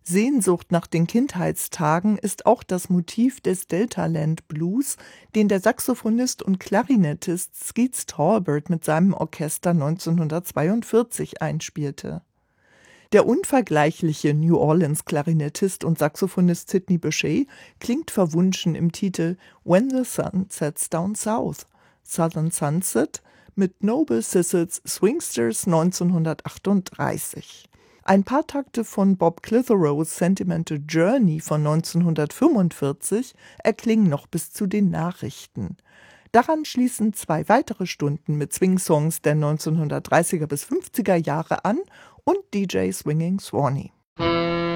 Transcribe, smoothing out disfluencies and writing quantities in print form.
Sehnsucht nach den Kindheitstagen ist auch das Motiv des Deltaland Blues, den der Saxophonist und Klarinettist Skeets Talbert mit seinem Orchester 1942 einspielte. Der unvergleichliche New-Orleans-Klarinettist und Saxophonist Sidney Bechet klingt verwunschen im Titel »When the Sun Sets Down South« (Southern Sunset) mit Noble Sissels Swingsters 1938. Ein paar Takte von Bob Clitheroes Sentimental Journey von 1945 erklingen noch bis zu den Nachrichten. Daran schließen 2 weitere Stunden mit Swing-Songs der 1930er bis 50er Jahre an und DJ Swinging Swanee.